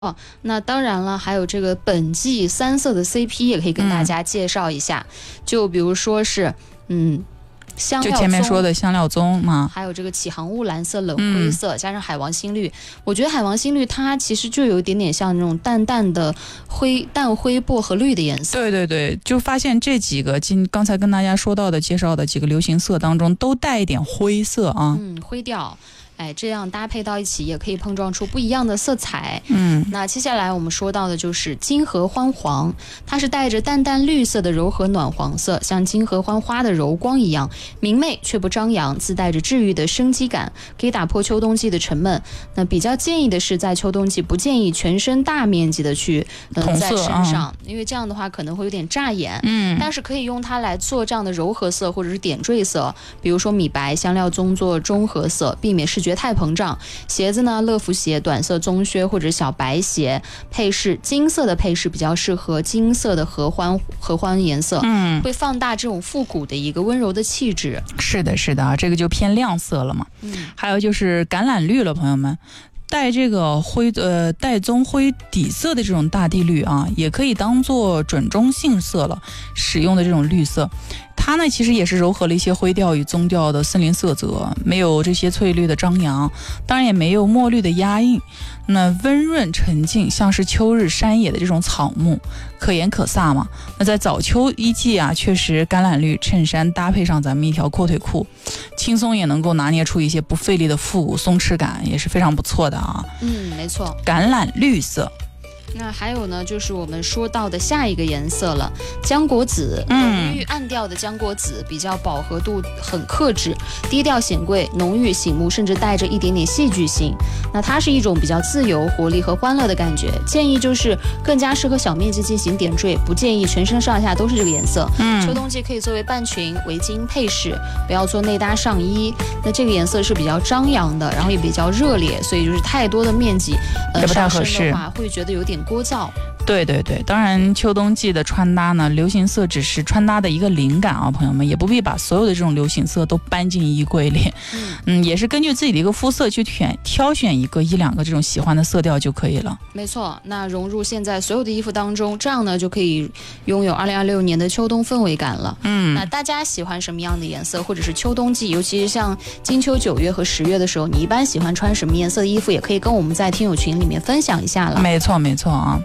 哦，那当然了，还有这个本季3色的 CP 也可以跟大家介绍一下，就比如说是香料棕， 就前面说的香料棕嘛， 还有这个启航雾蓝色、冷灰色，加上海王星绿。我觉得海王星绿它其实就有一点点像那种淡淡的淡灰薄荷绿的颜色。 对对对，就发现这几个刚才跟大家说到的介绍的几个流行色当中都带一点灰色啊， 灰调。这样搭配到一起也可以碰撞出不一样的色彩。那接下来我们说到的就是金合欢黄，它是带着淡淡绿色的柔和暖黄色，像金合欢花的柔光一样明媚却不张扬，自带着治愈的生机感，可以打破秋冬季的沉闷。那比较建议的是在秋冬季不建议全身大面积的去在身上，因为这样的话可能会有点扎眼。但是可以用它来做这样的柔和色或者是点缀色，比如说米白、香料棕做中和色，避免视觉太膨胀。鞋子呢，乐福鞋短色棕靴或者小白鞋，配饰金色的配饰比较适合金色的合欢颜色，会放大这种复古的一个温柔的气质。 是的是的啊，这个就偏亮色了嘛。还有就是橄榄绿了，朋友们，带这个带棕灰底色的这种大地绿啊，也可以当做准中性色了使用的这种绿色。它呢其实也是糅合了一些灰调与棕调的森林色泽，没有这些翠绿的张扬，当然也没有墨绿的压印，那温润沉静，像是秋日山野的这种草木，可盐可飒嘛。那在早秋一季啊，确实橄榄绿衬衫搭配上咱们一条阔腿裤，轻松也能够拿捏出一些不费力的复古松弛感，也是非常不错的啊。 没错， 橄榄绿色。 那还有呢，就是我们说到的下一个颜色了，浆果紫，浓郁暗调的浆果紫，比较饱和度很克制，低调显贵，浓郁醒目，甚至带着一点点戏剧性。那它是一种比较自由、活力和欢乐的感觉，建议就是更加适合小面积进行点缀，不建议全身上下都是这个颜色。秋冬季可以作为半裙、围巾配饰，不要做内搭上衣。那这个颜色是比较张扬的，然后也比较热烈，所以就是太多的面积也不太合适的话，会觉得有点聒噪。 对对对，当然秋冬季的穿搭呢，流行色只是穿搭的一个灵感啊，朋友们也不必把所有的这种流行色都搬进衣柜里。也是根据自己的一个肤色去挑选一两个这种喜欢的色调就可以了。 没错，那融入现在所有的衣服当中，这样呢就可以拥有2026年的秋冬氛围感了。那大家喜欢什么样的颜色，或者是秋冬季，尤其是像金秋9月和10月的时候，你一般喜欢穿什么颜色的衣服，也可以跟我们在听友群里面分享一下了。 没错没错啊。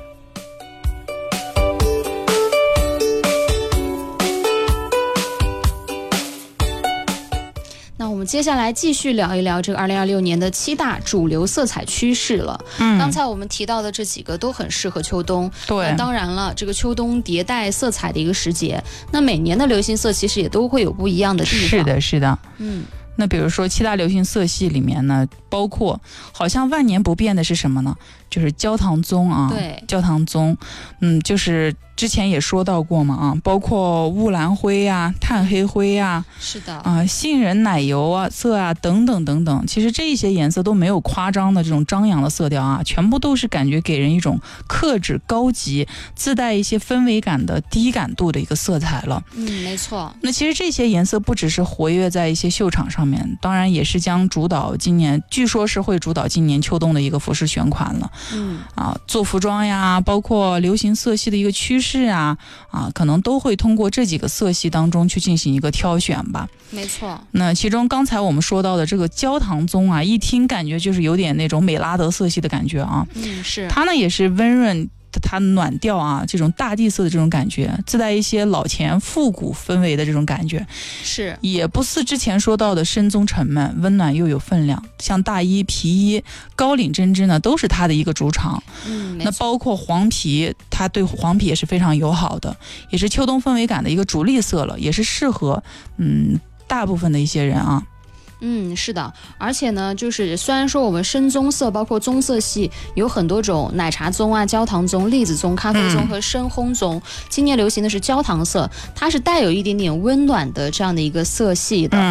那我们接下来继续聊一聊这个2026年的7大主流色彩趋势了。刚才我们提到的这几个都很适合秋冬。 对， 当然了，这个秋冬迭代色彩的一个时节，那每年的流行色其实也都会有不一样的地方。 是的是的。那比如说7大流行色系里面呢，包括好像万年不变的是什么呢？就是焦糖棕啊。 对， 焦糖棕，就是之前也说到过嘛啊，包括雾蓝灰啊、炭黑灰啊， 是的啊，杏仁奶油啊色啊等等等等，其实这些颜色都没有夸张的这种张扬的色调啊，全部都是感觉给人一种克制、高级、自带一些氛围感的低感度的一个色彩了。 没错。 那其实这些颜色不只是活跃在一些秀场上面，当然也是将主导今年，据说是会主导今年秋冬的一个服饰选款了。做服装呀，包括流行色系的一个趋势啊，可能都会通过这几个色系当中去进行一个挑选吧。 没错。 那其中刚才我们说到的这个焦糖棕啊，一听感觉就是有点那种美拉德色系的感觉啊。 是。 它呢也是温润。它暖调啊，这种大地色的这种感觉，自带一些老钱复古氛围的这种感觉， 是也不似之前说到的深棕沉闷，温暖又有分量。像大衣、皮衣、高领针织呢，都是它的一个主场。那包括黄皮，它对黄皮也是非常友好的，也是秋冬氛围感的一个主力色了，也是适合大部分的一些人啊。 是的，而且呢，就是虽然说我们深棕色包括棕色系有很多种，奶茶棕啊、焦糖棕、栗子棕、咖啡棕和深烘棕，今年流行的是焦糖色，它是带有一点点温暖的这样的一个色系的。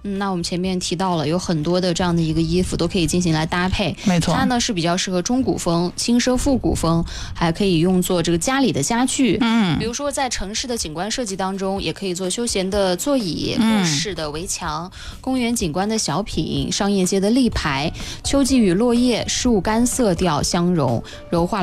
那我们前面提到了有很多的这样的一个衣服都可以进行来搭配， 没错， 它呢是比较适合中古风、轻奢复古风，还可以用作这个家里的家具，比如说在城市的景观设计当中，也可以做休闲的座椅、故事的围墙、公园景观的小品、商业街的立牌，秋季与落叶、树干色调相融，柔化